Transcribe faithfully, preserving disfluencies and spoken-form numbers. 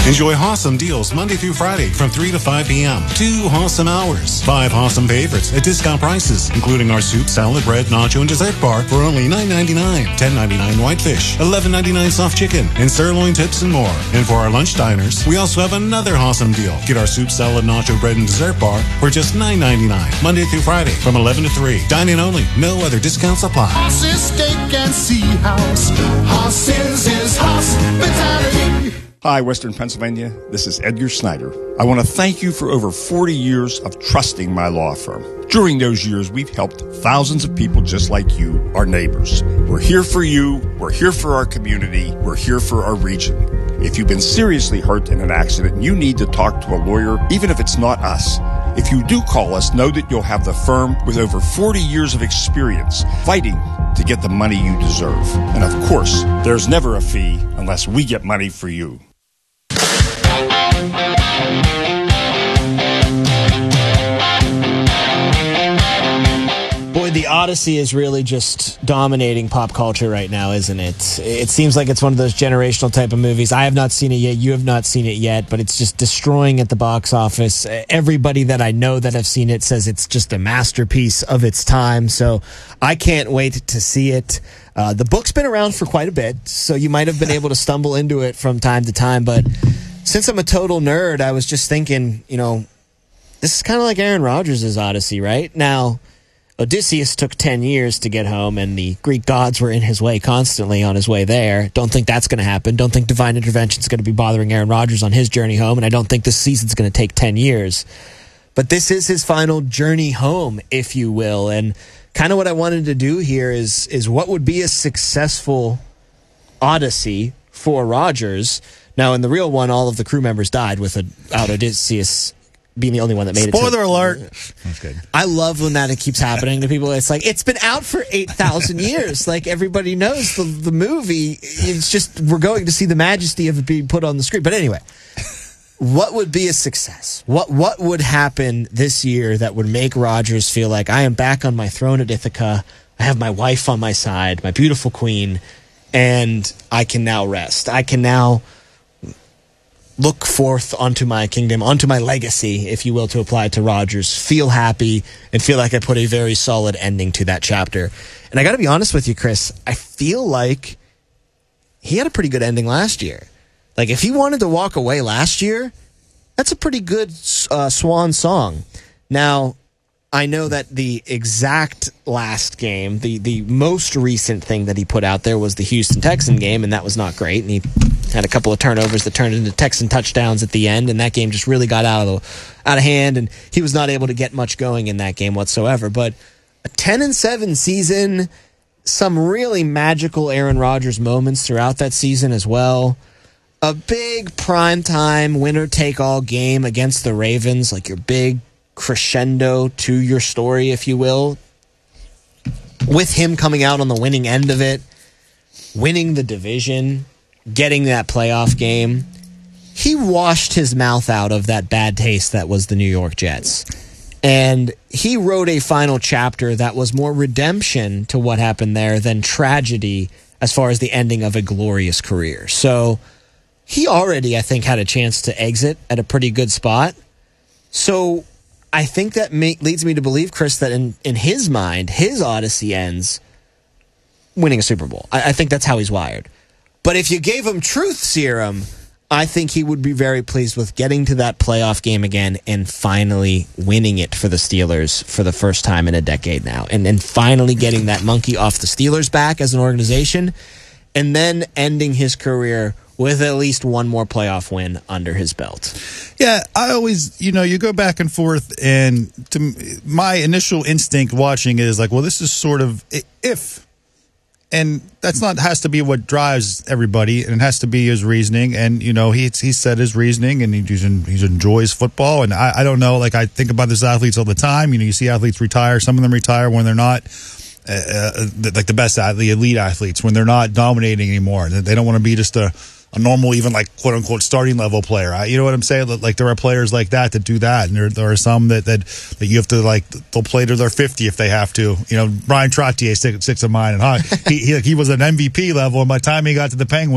Enjoy awesome deals Monday through Friday from three to five p.m. Two awesome hours. Five awesome favorites at discount prices, including our soup, salad, bread, nacho, and dessert bar for only nine ninety-nine, ten ninety-nine whitefish, eleven ninety-nine soft chicken, and sirloin tips and more. And for our lunch diners, we also have another awesome deal. Get our soup, salad, nacho, bread, and dessert bar for just nine ninety-nine, Monday through Friday from eleven to three. Dine-in only. No other discounts apply. Hoss's Steak and Sea House. Hoss's is hospitality. Hi, Western Pennsylvania. This is Edgar Snyder. I want to thank you for over forty years of trusting my law firm. During those years, we've helped thousands of people just like you, our neighbors. We're here for you. We're here for our community. We're here for our region. If you've been seriously hurt in an accident and you need to talk to a lawyer, even if it's not us, if you do call us, know that you'll have the firm with over forty years of experience fighting to get the money you deserve. And of course, there's never a fee unless we get money for you. Boy, the Odyssey is really just dominating pop culture right now, isn't it? It seems like it's one of those generational type of movies. I have not seen it yet. You have not seen it yet, but it's just destroying at the box office. Everybody that I know that have seen it says it's just a masterpiece of its time, so I can't wait to see it. Uh, the book's been around for quite a bit, so you might have been able to stumble into it from time to time, but since I'm a total nerd, I was just thinking, you know, this is kind of like Aaron Rodgers' Odyssey, right? Now, Odysseus took ten years to get home, and the Greek gods were in his way constantly on his way there. Don't think that's going to happen. Don't think divine intervention is going to be bothering Aaron Rodgers on his journey home, and I don't think this season's going to take ten years. But this is his final journey home, if you will, and kind of what I wanted to do here is, is what would be a successful Odyssey for Rodgers. Now, in the real one, all of the crew members died without Odysseus being the only one that made Spoiler it. Spoiler alert. That's good. I love when that it keeps happening to people. It's like, it's been out for eight thousand years. Like, everybody knows the, the movie. It's just, we're going to see the majesty of it being put on the screen. But anyway, what would be a success? What what would happen this year that would make Rodgers feel like, I am back on my throne at Ithaca. I have my wife on my side, my beautiful queen, and I can now rest. I can now look forth onto my kingdom, onto my legacy, if you will, to apply to Rodgers, feel happy, and feel like I put a very solid ending to that chapter. And I got to be honest with you, Chris, I feel like he had a pretty good ending last year. Like, if he wanted to walk away last year, that's a pretty good uh, swan song. Now, I know that the exact last game, the, the most recent thing that he put out there was the Houston Texan game, and that was not great. And he had a couple of turnovers that turned into Texan touchdowns at the end, and that game just really got out of the, out of hand, and he was not able to get much going in that game whatsoever. But a ten and seven season, some really magical Aaron Rodgers moments throughout that season as well. A big primetime winner-take-all game against the Ravens, like your big crescendo to your story, if you will, with him coming out on the winning end of it, winning the division, getting that playoff game. He washed his mouth out of that bad taste that was the New York Jets. And he wrote a final chapter that was more redemption to what happened there than tragedy as far as the ending of a glorious career. So he already, I think, had a chance to exit at a pretty good spot. So I think that may, leads me to believe, Chris, that in, in his mind, his Odyssey ends winning a Super Bowl. I, I think that's how he's wired. But if you gave him truth serum, I think he would be very pleased with getting to that playoff game again and finally winning it for the Steelers for the first time in a decade now. And then finally getting that monkey off the Steelers' back as an organization, and then ending his career with at least one more playoff win under his belt. Yeah, I always, you know, you go back and forth, and to my initial instinct watching it is like, well, this is sort of if, and that's not has to be what drives everybody, and it has to be his reasoning. And you know, he he said his reasoning, and he he enjoys football. And I, I don't know, like I think about these athletes all the time. You know, you see athletes retire. Some of them retire when they're not. Uh, like the best athlete, elite athletes, when they're not dominating anymore. They don't want to be just a, a normal, even like quote unquote starting level player. I, you know what I'm saying? Like there are players like that that do that, and there there are some that that, that you have to like they'll play to their fifty if they have to. You know, Brian Trottier, six, six of mine, and huh, he, he he was an M V P level, and by the time he got to the Penguins.